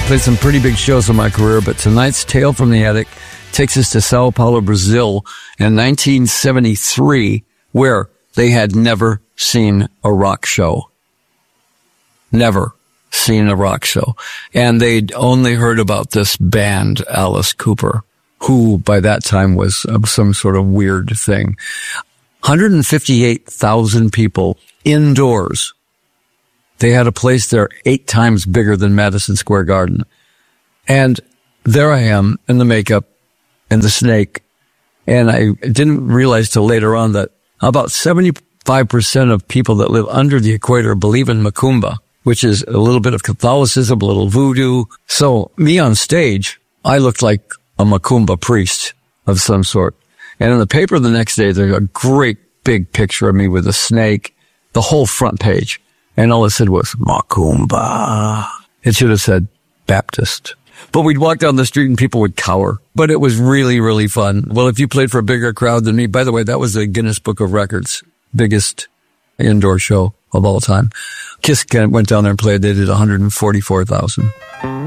played some pretty big shows in my career, but tonight's Tale from the Attic takes us to Sao Paulo, Brazil in 1973, where they had never seen a rock show. Never seen a rock show. And they'd only heard about this band, Alice Cooper, who by that time was some sort of weird thing. 158,000 people indoors. They had a place there 8 times bigger than Madison Square Garden. And there I am in the makeup and the snake. And I didn't realize till later on that about 75% of people that live under the equator believe in Macumba, which is a little bit of Catholicism, a little voodoo. So me on stage, I looked like a Macumba priest of some sort. And in the paper the next day, there's a great big picture of me with a snake, the whole front page. And all it said was Macumba. It should have said Baptist. But we'd walk down the street and people would cower. But it was really, really fun. Well, if you played for a bigger crowd than me, by the way, that was the Guinness Book of Records, biggest indoor show of all time. Kiss went down there and played. They did 144,000.